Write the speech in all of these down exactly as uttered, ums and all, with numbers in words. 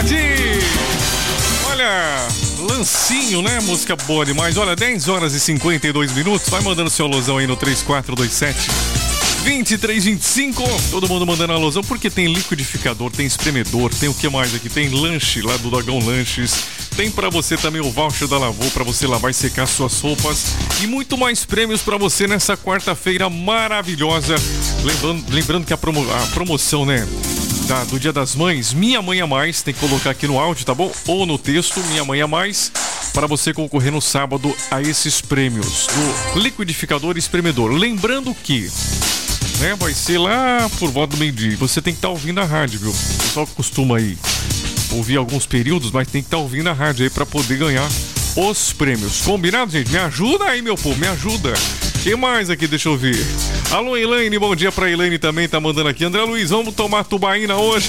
tarde! Olha, lancinho, né? Música boa demais. Olha, dez horas e cinquenta e dois minutos. Vai mandando seu alusão aí no três quatro dois sete, dois três dois cinco. Todo mundo mandando alusão, porque tem liquidificador, tem espremedor, tem o que mais aqui? Tem lanche lá do Dogão Lanches. Tem pra você também o voucher da Lavô pra você lavar e secar suas roupas. E muito mais prêmios pra você nessa quarta-feira maravilhosa. Lembrando, lembrando que a, promo, a promoção, né? Da, do Dia das Mães, Minha Mãe a Mais, tem que colocar aqui no áudio, tá bom? Ou no texto, Minha Mãe a Mais, para você concorrer no sábado a esses prêmios do liquidificador e espremedor. Lembrando que, né, vai ser lá por volta do meio-dia. Você tem que estar tá ouvindo a rádio, viu? O pessoal costuma aí ouvir alguns períodos, mas tem que estar tá ouvindo a rádio aí para poder ganhar os prêmios. Combinado, gente? Me ajuda aí, meu povo, me ajuda. Quem mais aqui? Deixa eu ver. Alô, Elaine, bom dia pra Elaine também, tá mandando aqui. André Luiz, vamos tomar tubaína hoje?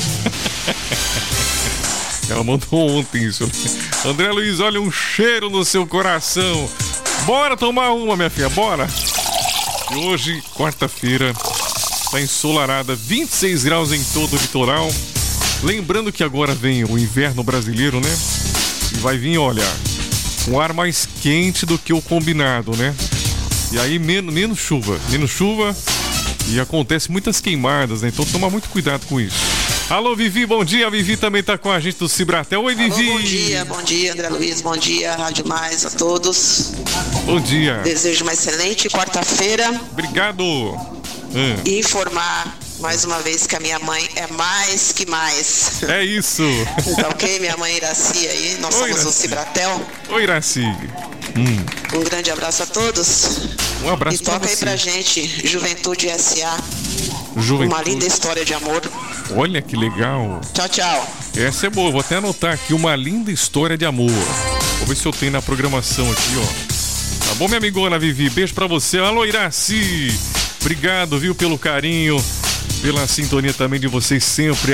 Ela mandou ontem isso. André Luiz, olha um cheiro no seu coração. Bora tomar uma, minha filha, bora. E hoje, quarta-feira, tá ensolarada, vinte e seis graus em todo o litoral. Lembrando que agora vem o inverno brasileiro, né? E vai vir, olha, um ar mais quente do que o combinado, né? E aí menos, menos chuva, menos chuva e acontece muitas queimadas, né? Então toma muito cuidado com isso. Alô, Vivi, bom dia. A Vivi também tá com a gente do Cibratel. Oi, Vivi. Alô, bom dia, bom dia, André Luiz, bom dia, Rádio Mais a todos. Bom dia. Desejo uma excelente quarta-feira. Obrigado. Hum. E informar mais uma vez que a minha mãe é mais que mais. É isso. Tá ok? Minha mãe Iraci aí, nós Oi, somos Iraci. o Cibratel. Oi, Iraci. Hum. Um grande abraço a todos. Um abraço e toca pra aí você. pra gente, Juventude S A. Juventude. Uma linda história de amor. Olha que legal. Tchau, tchau. Essa é boa, vou até anotar aqui, uma linda história de amor. Vou ver se eu tenho na programação aqui, ó. Tá bom, minha amigona Vivi? Beijo pra você. Alô, Iraci. Obrigado, viu, pelo carinho, pela sintonia também de vocês sempre.